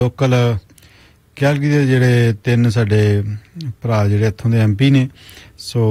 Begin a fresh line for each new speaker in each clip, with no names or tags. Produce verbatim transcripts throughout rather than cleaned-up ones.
Local Calgary ਦੇ ਜਿਹੜੇ ਤਿੰਨ ਸਾਡੇ ਭਰਾ ਜਿਹੜੇ ਇੱਥੋਂ ਦੇ ਐਮ ਪੀ ਨੇ, ਸੋ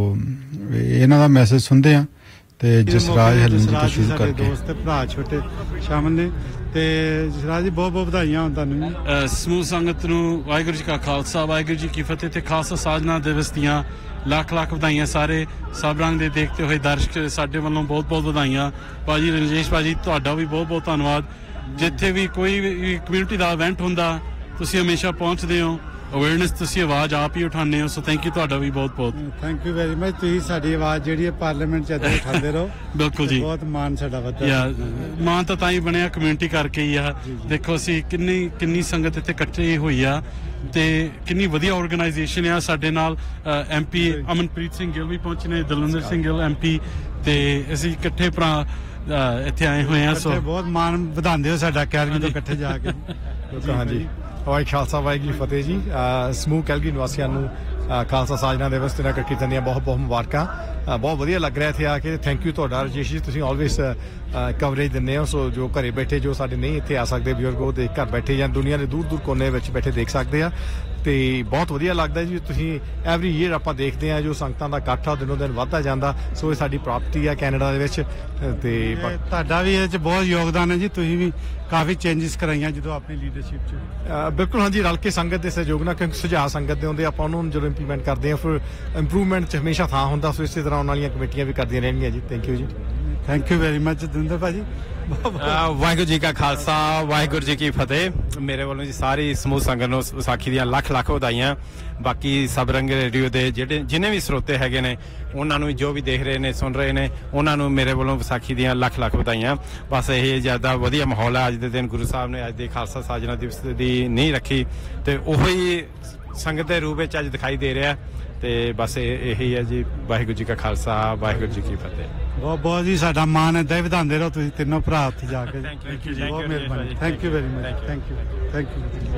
ਇਹਨਾਂ ਦਾ ਮੈਸੇਜ ਸੁਣਦੇ ਆ ਤੇ ਜਸਰਾਜ ਹਲਨ ਜੀ ਤੋਂ ਸ਼ੁਰੂ ਕਰਕੇ
ਦੋਸਤ ਤੇ ਭਰਾ ਛੋਟੇ ਸ਼ਾਮਲ ਨੇ ਤੇ ਜਸਰਾਜ ਜੀ ਬਹੁਤ ਬਹੁਤ ਵਧਾਈਆਂ ਹੋਣ ਤੁਹਾਨੂੰ।
ਸਮੂਹ ਸੰਗਤ ਨੂੰ ਵਾਹਿਗੁਰੂ ਜੀ ਕਾ ਖਾਲਸਾ ਵਾਹਿਗੁਰੂ ਜੀ ਕੀ ਫਤਿਹ ਤੇ ਖਾਲਸਾ ਸਾਜਨਾ ਦਿਵਸ ਦੀਆਂ ਲੱਖ ਲੱਖ ਵਧਾਈਆਂ। ਸਾਰੇ ਸਭ ਰੰਗ ਦੇ ਦੇਖਦੇ ਹੋਏ ਦਰਸ਼ਕ ਸਾਡੇ ਵੱਲੋਂ ਬਹੁਤ ਬਹੁਤ ਵਧਾਈਆਂ। ਭਾਜੀ ਰਣਜੀਤ ਭਾਜੀ ਤੁਹਾਡਾ ਵੀ ਬਹੁਤ ਬਹੁਤ ਧੰਨਵਾਦ। ਜਿੱਥੇ ਵੀ ਕੋਈ ਵੀ ਕਮਿਊਨਿਟੀ ਦਾ ਇਵੈਂਟ ਹੁੰਦਾ ਤੁਸੀਂ ਹਮੇਸ਼ਾ ਪਹੁੰਚਦੇ ਹੋ, ਅਵੇਅਰਨੈਸ ਤੁਸੀਂ ਆਵਾਜ਼ ਆਪ ਹੀ ਉਠਾਉਂਦੇ ਹੋ, ਸੋ ਥੈਂਕ ਯੂ ਤੁਹਾਡਾ ਵੀ ਬਹੁਤ ਬਹੁਤ
ਥੈਂਕ ਯੂ ਵੈਰੀ ਮਚ। ਤੁਸੀਂ ਸਾਡੀ ਆਵਾਜ਼ ਜਿਹੜੀ ਹੈ ਪਾਰਲੀਮੈਂਟ 'ਚ ਇੱਦਾਂ ਉਠਾਉਂਦੇ ਰਹੋ।
ਬਿਲਕੁਲ ਜੀ,
ਬਹੁਤ ਮਾਣ ਸਾਡਾ ਵੱਧਦਾ।
ਯਾ ਮਾਣ ਤਾਂ ਤਾਂ ਹੀ ਬਣਿਆ ਕਮਿਊਨਿਟੀ ਕਰਕੇ ਹੀ ਆ। ਦੇਖੋ ਅਸੀਂ ਕਿੰਨੀ ਕਿੰਨੀ ਸੰਗਤ ਇੱਥੇ ਇਕੱਠੀ ਹੋਈ ਆ ਤੇ ਕਿੰਨੀ ਵਧੀਆ ਆਰਗੇਨਾਈਜੇਸ਼ਨ ਆ। ਸਾਡੇ ਨਾਲ ਐਮ ਪੀ ਅਮਨਪ੍ਰੀਤ ਸਿੰਘ ਗਿੱਲ ਵੀ ਪਹੁੰਚੇ ਨੇ, ਦਲਵਿੰਦਰ ਸਿੰਘ ਗਿੱਲ ਐਮ ਪੀ, ਤੇ ਅਸੀਂ ਇਕੱਠੇ ਭਰਾ ਇੱਥੇ ਆਏ ਹੋਏ ਆ। ਸੋ
ਬਹੁਤ ਮਾਣ ਵਧਾਉਂਦੇ ਹੋ ਸਾਡਾ ਕੈਲਗਰੀ ਤੋਂ ਇਕੱਠੇ ਜਾ ਕੇ।
ਹਾਂਜੀ, ਵਾਹਿਗੁਰੂ ਖਾਲਸਾ ਵਾਹਿਗੁਰੂ ਜੀ ਫਤਿਹ ਜੀ। ਸਮੂਹ ਕੈਲਗਰੀ ਨਿਵਾਸੀਆਂ ਨੂੰ ਖਾਲਸਾ ਸਾਜਨਾ ਦਿਵਸ ਤੇ ਨਗਰ ਕੀਰਤਨ ਦੀਆਂ ਬਹੁਤ ਬਹੁਤ ਮੁਬਾਰਕਾਂ। ਬਹੁਤ ਵਧੀਆ ਲੱਗ ਰਿਹਾ ਇੱਥੇ ਆ ਕੇ। ਥੈਂਕ ਯੂ ਤੁਹਾਡਾ ਰਜੇਸ਼ ਜੀ, ਤੁਸੀਂ ਆਲਵੇਸ ਕਵਰੇਜ ਦਿੰਦੇ ਹੋ। ਸੋ ਜੋ ਘਰੇ ਬੈਠੇ ਜੋ ਸਾਡੇ ਨਹੀਂ ਇੱਥੇ ਆ ਸਕਦੇ ਬਜ਼ੁਰਗ, ਉਹ ਦੇਖ ਘਰ ਬੈਠੇ ਜਾਂ ਦੁਨੀਆ ਦੇ ਦੂਰ ਦੂਰ ਕੋਨੇ ਵਿੱਚ ਬੈਠੇ ਦੇਖ ਸਕਦੇ ਆ ਤੇ ਬਹੁਤ ਵਧੀਆ ਲੱਗਦਾ ਜੀ। ਤੁਸੀਂ ਐਵਰੀ ਈਅਰ ਆਪਾਂ ਦੇਖਦੇ ਆ ਜੋ ਸੰਗਤਾਂ ਦਾ ਇਕੱਠ ਆ ਦਿਨੋਂ ਦਿਨ ਵੱਧਦਾ ਜਾਂਦਾ। ਸੋ ਇਹ ਸਾਡੀ ਪ੍ਰਾਪਤੀ ਆ ਕੈਨੇਡਾ ਦੇ ਵਿੱਚ ਤੇ
ਤੁਹਾਡਾ ਵੀ ਇਹਦੇ 'ਚ ਬਹੁਤ ਯੋਗਦਾਨ ਹੈ ਜੀ। ਤੁਸੀਂ ਵੀ ਕਾਫੀ ਚੇਂਜਸ ਕਰਾਈਆਂ ਜਦੋਂ ਆਪਣੀ ਲੀਡਰਸ਼ਿਪ 'ਚ।
ਬਿਲਕੁਲ ਹਾਂਜੀ, ਰਲ ਕੇ ਸੰਗਤ ਦੇ ਸਹਿਯੋਗ ਨਾਲ, ਕਿਉਂਕਿ ਸੁਝਾਅ ਸੰਗਤ ਦੇ ਹੁੰਦੇ ਆਪਾਂ ਉਹਨੂੰ ਜਦੋਂ ਇੰਪਲੀਮੈਂਟ ਕਰਦੇ ਆ ਫਿਰ ਇੰਪਰੂਵਮੈਂਟ 'ਚ ਹਮੇਸ਼ਾ ਥਾਂ ਹੁੰਦਾ। ਸੋ ਇਸੇ ਤਰ੍ਹਾਂ ਆਉਣ ਵਾਲੀਆਂ ਕਮੇਟੀਆਂ ਵੀ ਕਰਦੀਆਂ ਰਹਿਣਗੀਆਂ ਜੀ। ਥੈਂਕ ਯੂ ਜੀ।
Thank you very much Davinder ਭਾਜੀ।
ਵਾਹਿਗੁਰੂ ਜੀ ਕਾ ਖਾਲਸਾ ਵਾਹਿਗੁਰੂ ਜੀ ਕੀ ਫਤਿਹ। ਮੇਰੇ ਵੱਲੋਂ ਜੀ ਸਾਰੀ ਸਮੂਹ ਸੰਗਤ ਨੂੰ ਵਿਸਾਖੀ ਦੀਆਂ ਲੱਖ ਲੱਖ ਵਧਾਈਆਂ। ਬਾਕੀ ਸਭ ਰੰਗ ਰੇਡੀਓ ਦੇ ਜਿਹੜੇ ਜਿੰਨੇ ਵੀ ਸਰੋਤੇ ਹੈਗੇ ਨੇ ਉਹਨਾਂ ਨੂੰ ਜੋ ਵੀ ਦੇਖ ਰਹੇ ਨੇ ਸੁਣ ਰਹੇ ਨੇ ਉਹਨਾਂ ਨੂੰ ਮੇਰੇ ਵੱਲੋਂ ਵਿਸਾਖੀ ਦੀਆਂ ਲੱਖ ਲੱਖ ਵਧਾਈਆਂ। ਬਸ ਇਹ ਜ਼ਿਆਦਾ ਵਧੀਆ ਮਾਹੌਲ ਹੈ। ਅੱਜ ਦੇ ਦਿਨ ਗੁਰੂ ਸਾਹਿਬ ਨੇ ਅੱਜ ਦੇ ਖਾਲਸਾ ਸਾਜਨਾ ਦਿਵਸ ਦੀ ਨੀਂਹ ਰੱਖੀ ਤੇ ਉਹੀ ਸੰਗਤ ਦੇ ਰੂਪ ਵਿੱਚ ਅੱਜ ਦਿਖਾਈ ਦੇ ਰਿਹਾ ਤੇ ਬਸ ਇਹੀ ਹੈ ਜੀ। ਵਾਹਿਗੁਰੂ ਜੀ ਕਾ ਖਾਲਸਾ ਵਾਹਿਗੁਰੂ ਜੀ ਕੀ ਫਤਿਹ।
ਬਹੁਤ ਬਹੁਤ ਜੀ ਸਾਡਾ ਮਾਣ ਏਦਾਂ ਹੀ ਵਧਾਉਂਦੇ ਰਹੋ ਤੁਸੀਂ ਤਿੰਨੋਂ ਭਰਾ ਉੱਥੇ ਜਾ ਕੇ।
ਥੈਂਕ ਯੂ ਜੀ,
ਬਹੁਤ ਮਿਹਰਬਾਨੀ। Thank you very much. Thank you thank you.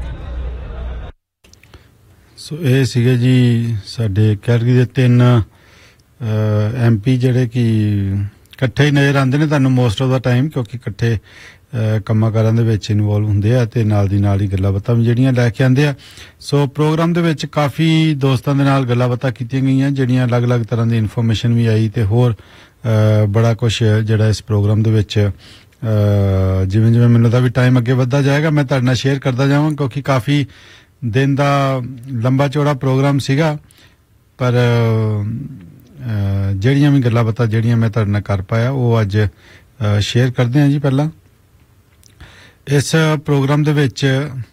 ਸੋ ਇਹ ਸੀਗੇ ਜੀ ਸਾਡੇ ਕੈਲਗਰੀ ਦੇ ਤਿੰਨ ਐਮ ਪੀ ਜਿਹੜੇ ਕਿ ਇਕੱਠੇ ਹੀ ਨਜ਼ਰ ਆਉਂਦੇ ਨੇ ਤੁਹਾਨੂੰ ਮੋਸਟ ਆਫ ਦਾ ਟਾਈਮ, ਕਿਉਂਕਿ ਇਕੱਠੇ ਕੰਮਾਂ ਕਾਰਾਂ ਦੇ ਵਿੱਚ ਇਨਵੋਲਵ ਹੁੰਦੇ ਆ ਤੇ ਨਾਲ ਦੀ ਨਾਲ ਹੀ ਗੱਲਾਂ ਬਾਤਾਂ ਵੀ ਜਿਹੜੀਆਂ ਲੈ ਕੇ ਆਉਂਦੇ ਆ। ਸੋ ਪ੍ਰੋਗਰਾਮ ਦੇ ਵਿੱਚ ਕਾਫੀ ਦੋਸਤਾਂ ਦੇ ਨਾਲ ਗੱਲਾਂ ਬਾਤਾਂ ਕੀਤੀਆਂ ਗਈਆਂ ਜਿਹੜੀਆਂ ਅਲੱਗ-ਅਲੱਗ ਤਰ੍ਹਾਂ ਦੀ ਇਨਫੋਰਮੇਸ਼ਨ ਵੀ ਆਈ ਤੇ ਹੋਰ ਬੜਾ ਕੁਛ ਜਿਹੜਾ ਇਸ ਪ੍ਰੋਗਰਾਮ ਦੇ ਵਿੱਚ ਜਿਵੇਂ ਜਿਵੇਂ ਮੈਨੂੰ ਲੱਗਦਾ ਵੀ ਟਾਈਮ ਅੱਗੇ ਵੱਧਦਾ ਜਾਏਗਾ ਮੈਂ ਤੁਹਾਡੇ ਨਾਲ ਸ਼ੇਅਰ ਕਰਦਾ ਜਾਵਾਂ, ਕਿਉਂਕਿ ਕਾਫੀ ਦਿਨ ਦਾ ਲੰਬਾ ਚੌੜਾ ਪ੍ਰੋਗਰਾਮ ਸੀਗਾ। ਪਰ ਜਿਹੜੀਆਂ ਵੀ ਗੱਲਾਂ ਬਾਤਾਂ ਜਿਹੜੀਆਂ ਮੈਂ ਤੁਹਾਡੇ ਨਾਲ ਕਰ ਪਾਇਆ ਉਹ ਅੱਜ ਸ਼ੇਅਰ ਕਰਦੇ ਹਾਂ ਜੀ। ਪਹਿਲਾਂ ਇਸ ਪ੍ਰੋਗਰਾਮ ਦੇ ਵਿੱਚ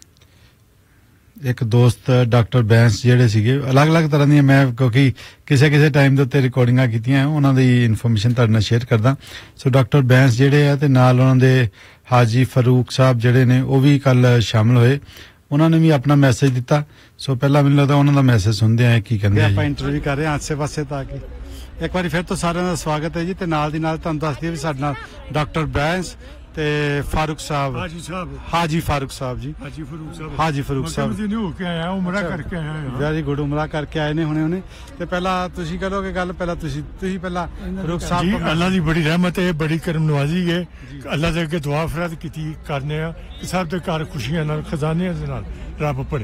ਇੱਕ ਦੋਸਤ ਡਾਕਟਰ ਬੈਂਸ ਜਿਹੜੇ ਸੀਗੇ ਅਲੱਗ-ਅਲੱਗ ਤਰ੍ਹਾਂ ਦੀਆਂ, ਮੈਂ ਕਿਉਂਕਿ ਕਿਸੇ ਕਿਸੇ ਟਾਈਮ ਦੇ ਉੱਤੇ ਰਿਕਾਰਡਿੰਗਾਂ ਕੀਤੀਆਂ ਉਹਨਾਂ ਦੀ ਇਨਫੋਰਮੇਸ਼ਨ ਤੁਹਾਡੇ ਨਾਲ ਸ਼ੇਅਰ ਕਰਦਾ। ਸੋ ਡਾਕਟਰ ਬੈਂਸ ਜਿਹੜੇ ਆ ਤੇ ਨਾਲ ਉਹਨਾਂ ਦੇ ਹਾਜੀ ਫਾਰੂਕ ਸਾਹਿਬ ਜਿਹੜੇ ਨੇ ਉਹ ਵੀ ਕੱਲ ਸ਼ਾਮਲ ਹੋਏ। ਉਹਨਾਂ ਨੇ ਵੀ ਆਪਣਾ ਮੈਸੇਜ ਦਿੱਤਾ। ਸੋ ਪਹਿਲਾਂ ਮੈਨੂੰ ਲੱਗਦਾ ਉਹਨਾਂ ਦਾ ਮੈਸੇਜ ਸੁਣਦੇ ਆ ਕੀ ਕਹਿੰਦੇ ਆ।
ਆਪਾਂ ਇੰਟਰਵਿਊ ਕਰ ਰਹੇ ਹਾਂ ਆਸੇ ਪਾਸੇ ਤਾਂ ਕਿ ਇੱਕ ਵਾਰੀ ਫਿਰ ਤੋਂ ਸਾਰਿਆਂ ਦਾ ਸਵਾਗਤ ਹੈ ਜੀ। ਤੇ ਨਾਲ ਦੀ ਨਾਲ ਤੁਹਾਨੂੰ ਦੱਸ ਦਈਏ ਵੀ ਸਾਡੇ ਨਾਲ ਡਾਕਟਰ ਬੈਂਸ ਤੇ ਫਾਰੂਕ ਸਾਹਿਬ
ਹਾਜੀ ਸਾਹਿਬ
ਹਾਜੀ ਫਾਰੂਕ ਸਾਹਿਬ ਜੀ
ਹਾਜੀ ਫਾਰੂਕ ਸਾਹਿਬ
ਹਾਜੀ ਫਾਰੂਕ ਸਾਹਿਬ
ਜੀ ਹੋ ਕੇ ਆਇਆ ਉਮਰਾ ਕਰਕੇ ਆਇਆ
ਵੈਰੀ ਗੁੱਡ ਉਮਰਾ ਕਰਕੇ ਆਏ ਨੇ ਹੁਣੇ ਹੁਣੇ। ਤੇ ਪਹਿਲਾਂ ਤੁਸੀਂ ਕਰੋਗੇ ਗੱਲ, ਪਹਿਲਾਂ ਤੁਸੀਂ ਤੁਸੀਂ ਪਹਿਲਾਂ ਫਾਰੂਕ ਸਾਹਿਬ
ਜੀ। ਅੱਲਾ ਦੀ ਬੜੀ ਰਹਿਮਤ ਹੈ, ਬੜੀ ਕਰਮ ਨਵਾਜ਼ੀ ਹੈ। ਅੱਲਾ ਦੇ ਅੱਗੇ ਦੁਆ ਫਰਿਆਦ ਕੀਤੀ ਕਰਨੇ ਆ ਕਿ ਸਭ ਦੇ ਘਰ ਖੁਸ਼ੀਆਂ ਨਾਲ ਖਜ਼ਾਨਿਆਂ ਦੇ ਨਾਲ ਰੱਬ ਭਰੇ।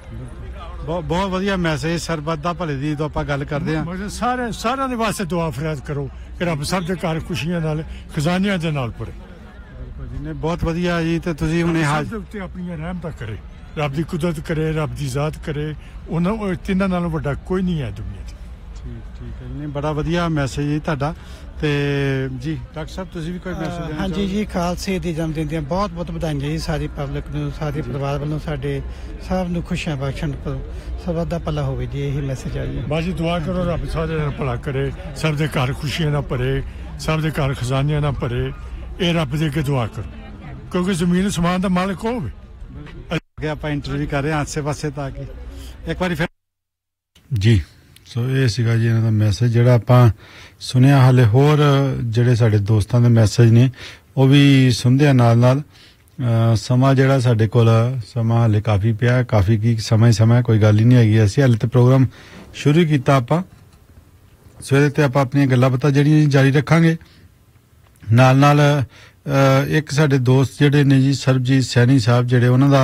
ਬਹੁਤ ਬਹੁਤ ਵਧੀਆ ਮੈਸੇਜ ਸਰਬੱਤ ਦਾ ਭਲੇ ਦੀ ਜਦੋਂ ਆਪਾਂ ਗੱਲ ਕਰਦੇ ਹਾਂ।
ਸਾਰੇ ਸਾਰਿਆਂ ਦੇ ਵਾਸਤੇ ਦੁਆ ਫਰਿਆਦ ਕਰੋ ਕਿ ਰੱਬ ਸਭ ਦੇ ਘਰ ਖੁਸ਼ੀਆਂ ਨਾਲ ਖਜ਼ਾਨਿਆਂ ਦੇ ਨਾਲ ਭਰੇ।
ਨੇ ਬਹੁਤ ਵਧੀਆ ਜੀ। ਤੇ ਤੁਸੀਂ ਹੁਣੇ
ਹਾਜ਼ਰ ਉੱਤੇ ਆਪਣੀਆਂ ਰਹਿਮਤਾਂ ਕਰੇ, ਰੱਬ ਦੀ ਕੁਦਰਤ ਕਰੇ, ਰੱਬ ਦੀ ਜ਼ਾਤ ਕਰੇ। ਉਹਨਾਂ ਤਿੰਨਾਂ ਨਾਲੋਂ ਵੱਡਾ ਕੋਈ ਨਹੀਂ ਹੈ ਦੁਨੀਆ 'ਚ।
ਠੀਕ ਠੀਕ ਹੈ ਜੀ, ਬੜਾ ਵਧੀਆ ਮੈਸੇਜ ਜੀ ਤੁਹਾਡਾ। ਤੇ ਜੀ ਡਾਕਟਰ ਸਾਹਿਬ ਤੁਸੀਂ ਵੀ ਕੋਈ ਮੈਸੇਜ ਦੇਣਾ?
ਹਾਂਜੀ ਜੀ, ਖਾਲਸੇ ਦੀ ਜਨਮ ਦਿਨ ਦੀਆਂ ਬਹੁਤ ਬਹੁਤ ਵਧਾਈਆਂ ਜੀ ਸਾਰੀ ਪਬਲਿਕ ਨੂੰ, ਸਾਰੇ ਪਰਿਵਾਰ ਵੱਲੋਂ ਸਾਡੇ ਸਭ ਨੂੰ ਖੁਸ਼ੀਆਂ ਬਖਸ਼ਣ, ਸਭ ਦਾ ਭਲਾ ਹੋਵੇ ਜੀ, ਇਹੀ ਮੈਸੇਜ ਆ ਜੀ।
ਬਸ ਜੀ ਦੁਆ ਕਰੋ ਰੱਬ ਸਾਰੇ ਦਾ ਭਲਾ ਕਰੇ, ਸਭ ਦੇ ਘਰ ਖੁਸ਼ੀਆਂ ਨਾਲ ਭਰੇ, ਸਭ ਦੇ ਘਰ ਖਜ਼ਾਨਿਆਂ ਨਾਲ ਭਰੇ। ਇਹ ਰੱਬ ਦੇ ਅੱਗੇ ਦੁਆ ਕਰੋ ਕਿਉਂਕਿ ਜ਼ਮੀਨ ਸਮਾਨ ਦਾ ਮਾਲਕ ਹੋਵੇ।
ਅੱਗੇ ਆਪਾਂ ਇੰਟਰਵਿਊ ਕਰ ਰਹੇ ਹਾਂ ਆਸੇ ਪਾਸੇ ਤਾਂ ਕਿ ਇੱਕ ਵਾਰੀ ਫਿਰ
ਜੀ। ਸੋ ਇਹ ਸੀਗਾ ਜੀ ਇਹਨਾਂ ਦਾ ਮੈਸੇਜ ਜਿਹੜਾ ਆਪਾਂ ਸੁਣਿਆ। ਹਾਲੇ ਹੋਰ ਜਿਹੜੇ ਸਾਡੇ ਦੋਸਤਾਂ ਦੇ ਮੈਸੇਜ ਨੇ ਉਹ ਵੀ ਸੁਣਦੇ ਆ ਨਾਲ ਨਾਲ। ਸਮਾਂ ਜਿਹੜਾ ਸਾਡੇ ਕੋਲ ਸਮਾਂ ਹਾਲੇ ਕਾਫੀ ਪਿਆ, ਕਾਫੀ ਕੀ ਸਮਾਂ ਹੀ ਸਮਾਂ, ਕੋਈ ਗੱਲ ਹੀ ਨਹੀਂ ਹੈਗੀ। ਅਸੀਂ ਹਾਲੇ ਤੇ ਪ੍ਰੋਗਰਾਮ ਸ਼ੁਰੂ ਕੀਤਾ ਆਪਾਂ। ਸੋ ਇਹਦੇ ਤੇ ਆਪਾਂ ਆਪਣੀਆਂ ਗੱਲਾਂ ਬਾਤਾਂ ਜਿਹੜੀਆਂ ਜਾਰੀ ਰੱਖਾਂਗੇ। ਨਾਲ ਨਾਲ ਇੱਕ ਸਾਡੇ ਦੋਸਤ ਜਿਹੜੇ ਨੇ ਜੀ ਸਰਬਜੀਤ ਸੈਣੀ ਸਾਹਿਬ ਜਿਹੜੇ ਉਹਨਾਂ ਦਾ